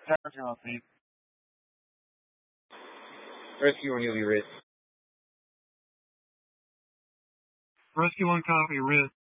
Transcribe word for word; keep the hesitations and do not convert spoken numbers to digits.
Tower on scene. Rescue one, you'll be Rit. Rescue one, copy, Rit.